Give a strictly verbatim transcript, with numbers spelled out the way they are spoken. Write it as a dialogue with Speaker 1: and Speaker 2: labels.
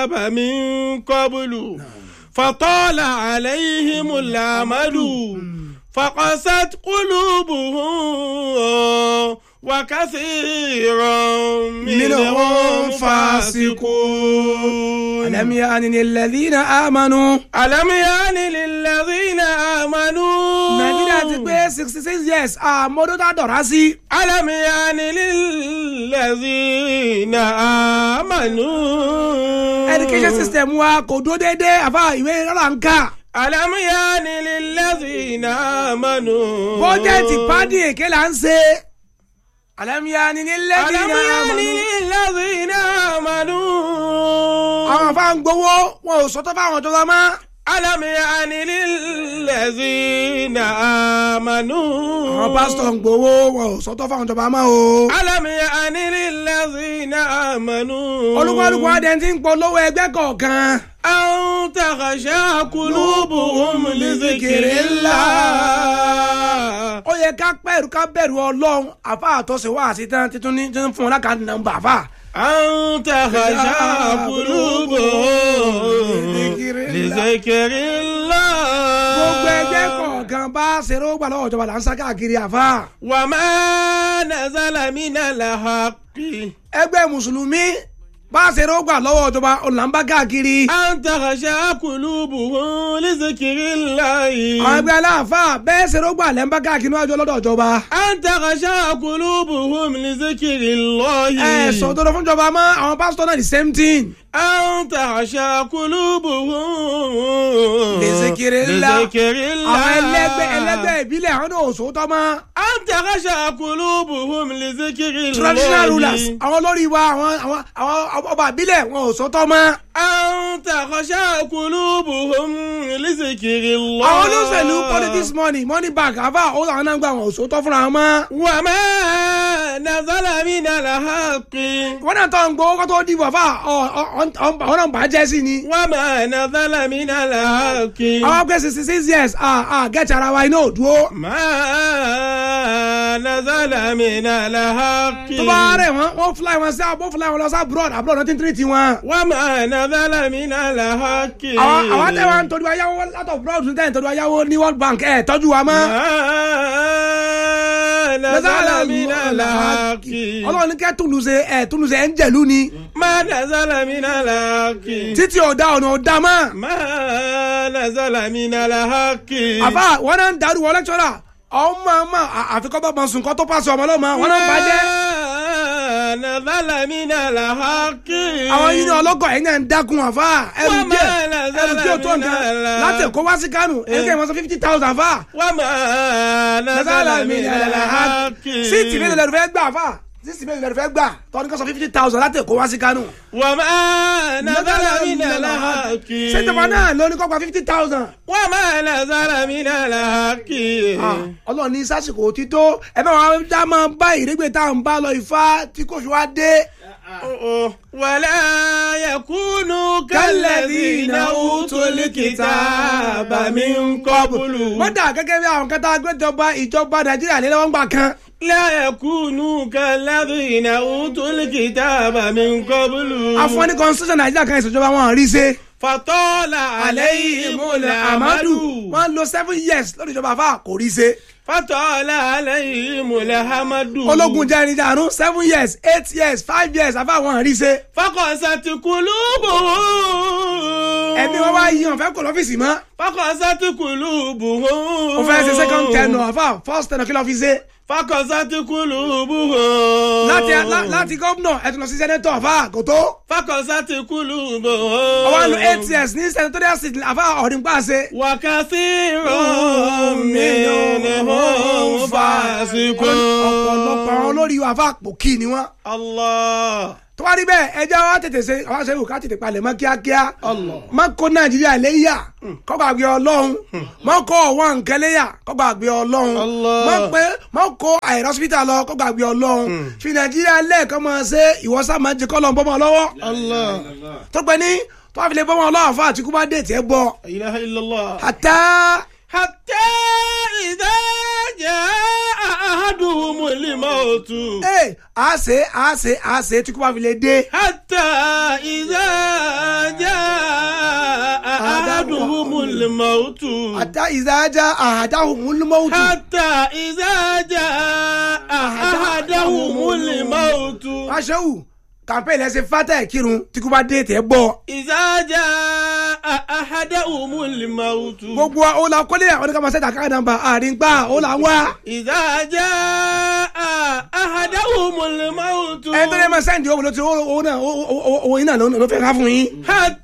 Speaker 1: من قبل فطال عليهم الأمد فقست قلوبهم وكثيرا منهم فاسقون.
Speaker 2: ألم يأن للذين آمنوا
Speaker 1: ألم يأن للذين آمنوا
Speaker 2: Nàìjíríà ti pé sixty six years àmọ́dún tá a dọ̀rá sí.
Speaker 1: ألم يأن للذين آمنوا
Speaker 2: Education system wa kò dúró déédéé àfa ìwé rárá ń kà.
Speaker 1: ألم يأن للذين آمنوا
Speaker 2: Bọ́jẹ̀tì pàdé èké là ń ṣe. ألم يأن
Speaker 1: ألم
Speaker 2: للذين
Speaker 1: يأن
Speaker 2: آمنوا.
Speaker 1: للذين آمنوا
Speaker 2: Àwọn àfa ń gbowó wọn ò sọ́tọ́ fáwọn ìjọba mọ́.
Speaker 1: ألم يأن للذين آمنوا
Speaker 2: Àwọn pásítọ̀ ń gbowó wọn ò sọ́tọ́ fáwọn ìjọba mọ́ o.
Speaker 1: ألم يأن للذين آمنوا
Speaker 2: Olúkúlùkù adé ti ń polówó ẹgbẹ́ kọ̀ọ̀kan.
Speaker 1: أن تخشع قلوبهم لذكر الله.
Speaker 2: Ó yẹ ká pẹ̀rù ká bẹ̀rù Ọlọ́run àfa àtọ́sẹ̀ wá sí tán títún ní títún fún wọn lákàtúntì nàmbà àfa.
Speaker 1: أن تخشع قلوبهم لذكر الله.
Speaker 2: Gbogbo ẹgbẹ́ kọ̀ọ̀kan bá ṣeré ó gbà lọ́wọ́ ìjọba là ń sá káàkiri àfa.
Speaker 1: وما نزل من الحق
Speaker 2: Ẹgbẹ́ Mùsùlùmí bá ṣeré ó gbà lọ́wọ́ ìjọba là ń bá káàkiri.
Speaker 1: أن تخشع قلوبهم لذكر الله.
Speaker 2: Àwọn ẹgbẹ́ aláàfáà bẹ́ẹ̀ ṣeré ó gbà lẹ́ ń bá káàkiri níwájú ọlọ́dọ̀ ìjọba.
Speaker 1: أن تخشع قلوبهم لذكر الله.
Speaker 2: Ẹ sọ tó lọ fún ìjọba mọ́ àwọn pásítọ̀ náà the same thing.
Speaker 1: أن تخشع قلوبهم
Speaker 2: لذكر الله.
Speaker 1: لذكر الله.
Speaker 2: Àwọn ẹlẹ́gbẹ́ ẹlẹ́gbẹ́ ìbílẹ̀ àwọn náà ò sòótọ́ mọ́.
Speaker 1: أن تخشع قلوبهم لذكر الله.
Speaker 2: Traditional rulers àwọn olórí wa àwọn àwọn àwọn ọba ìbílẹ̀ wọn ò sòótọ́ mọ́.
Speaker 1: أن تخشع قلوبهم لذكر الله.
Speaker 2: Àwọn olóṣèlú politics money money bank àbá ó làwọn náà gbà wọn ò sòótọ́ fúnra wọn mọ́.
Speaker 1: وما نزل من الحق.
Speaker 2: Wọ́n náà tọ́ ń gbowó kó tó dìbò àbá àwọn náà bàjẹ́ sí ni.
Speaker 1: وما نزل من الحق.
Speaker 2: Àwọn pé sixty six years gẹ̀ẹ́tì ara wa iná ò dúró.
Speaker 1: ما نزل من الحق.
Speaker 2: Tó bá rẹ̀ wọ́n wọ́n fly wọn sí abọ́ fly wọn lọ sí abroad abroad náà ti ń tírì tiwọn.
Speaker 1: وما نزل من الحق.
Speaker 2: Àwọn àwọn tẹ̀wá ń tọ́jú ayáwó látọ̀ abroad ní tẹ̀yìn tọ́jú ayáwó ní World Bank ẹ̀ tọ́jú wa mọ́.
Speaker 1: ما نزل من الحق.
Speaker 2: Ọlọ́run ní kẹ́ túnlùṣe ẹ̀ túnlùṣe ẹ̀ ń jẹ̀lú ni.
Speaker 1: ما نزل من الحق.
Speaker 2: Títí ọ̀dà ọ̀nà ọ̀dà mọ́.
Speaker 1: ما نزل من الحق.
Speaker 2: Àbá wọn náà ń darú wọn lẹ́kṣọ́rà ọmọ ọmọ àfikọ́ bá bọ̀ sùn kọ́ tó pàṣẹ ọmọ ọlọ́mọ wọn náà ń bàjẹ́.
Speaker 1: ما نزل من الحق.
Speaker 2: Àwọn yìí ní ọlọ́gọ̀ ẹ̀yìn náà ń dákun àfá ẹrù díẹ̀ ẹrù tí ó tó nǹkan láti Èkó wá sí Kánò èyí kẹ́ ẹ̀ wọ́n sọ fifty thousand àfá.
Speaker 1: وما نزل من الحق.
Speaker 2: síìtì mélòó lẹ́nu fẹ́ gbà àfá síìtì mélòó lẹ́nu fẹ́ gbà tọ́ni kan sọ fifty thousand láti Èkó wá sí Kánò.
Speaker 1: وما نزل من الحق.
Speaker 2: sèǹtẹ̀fà náà ló ní kọ́ gba fifty thousand.
Speaker 1: وما نزل من الحق.
Speaker 2: Ọlọ́run ní sásìkò òtítọ́ ẹ bá wọn dá máa bá ìrégbè tá à ń bá lọ Ifá tí kò fi wá dé.
Speaker 1: ولا يكونوا كالذين أوتوا الكتاب من قبل.
Speaker 2: wọ́n dà gẹ́gẹ́ bí àwọn kẹta agbẹ́jọba ìjọba Nàìjíríà lé lọ́wọ́ ń gbà kan.
Speaker 1: لا يكونوا كالذين أوتوا الكتاب من قبل.
Speaker 2: àfọ̀ní constitution Nàìjíríà kan ìṣèjọba wọn rí ṣe.
Speaker 1: فطال عليهم الأمد.
Speaker 2: wọ́n lo seven years lórí ìjọba àfà kò rí ṣe.
Speaker 1: فطال عليهم الأمد.
Speaker 2: ológun jẹrin jàrún seven years eight years five years àfà wọn rí ṣe.
Speaker 1: فقست قلوبهم.
Speaker 2: ẹ̀mí wọn wá yí wọn fẹ́ kó lọ́fíìsì mọ́.
Speaker 1: فقست قلوبهم.
Speaker 2: ó fẹ́ ṣe second tenure àfà first tenure kí ló fi ṣe.
Speaker 1: فقست قلوبهم.
Speaker 2: láti láti gómìnà ẹ tún lọ sí sẹ́nẹ́tọ̀ àfà kò tó.
Speaker 1: فقست قلوبهم.
Speaker 2: ọwọ́ lu eight years ní senatorial seat àfà ọ̀rìn pàṣẹ.
Speaker 1: وكثير منهم فاسقون.
Speaker 2: ọ̀pọ̀lọpọ̀ àwọn olórí wa àfà pòkì ni wọ́n.
Speaker 1: الله.
Speaker 2: tó wá rí bẹ́ẹ̀ ẹjẹ́ wa tètè ṣe àwọn aṣẹ́wò ká tètè palẹ̀ mọ́ kíákíá. má kó Nàìjíríà léyà kó gbàgbé Ọlọ́run. má kó ọ̀wọ́n nǹkan léyà kó gbàgbé Ọlọ́run. má pé má kó àìrọ́ hospital lọ kó gbàgbé Ọlọ́run. fi Nàìjíríà lẹ́ẹ̀kan máa ṣe ìwọ́sà máa jẹ kọ́lọ́ bọ́mọ lọ́wọ́. tó pẹ́ ní tó wá fi lè bọ́mọ lọ́wọ́ fún àtikú bá dé tiẹ̀ gbọ́.
Speaker 1: ilaha illallah.
Speaker 2: hatta
Speaker 1: hatta idha jaa أحدهم الموت
Speaker 2: ee a ṣe a ṣe a ṣe tí kò bá fi lè dé.
Speaker 1: حتى إذا جاء أحدهم الموت
Speaker 2: àtà ìdájà àdáhùn múlùmọ́ọ̀tù.
Speaker 1: حتى إذا جاء أحدهم الموت
Speaker 2: aṣẹ́wù kàmpé lẹ́sẹ̀ fátà ẹ̀ kírun tí kò bá dé tẹ̀ gbọ́.
Speaker 1: إذا جاء أحدهم الموت
Speaker 2: gbogbo wa ó la kọ́lé àwọn oníkàmọ́ sẹ́ta káàdà ń ba àárín gbà ó là ń wá.
Speaker 1: إذا جاء أحدهم الموت
Speaker 2: ẹni tó lè máa sẹ́ǹdì owó ló ti owó náà owó yín náà ló fẹ́ ká fún yín.
Speaker 1: حتى